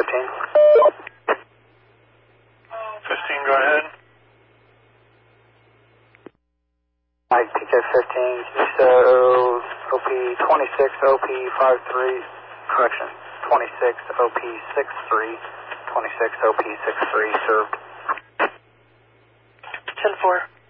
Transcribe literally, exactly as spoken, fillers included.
fifteen. fifteen, go ahead. Mike, P K fifteen, so O P twenty-six, O P fifty-three, correction, twenty-six, O P sixty-three, twenty-six, O P sixty-three, served. ten four.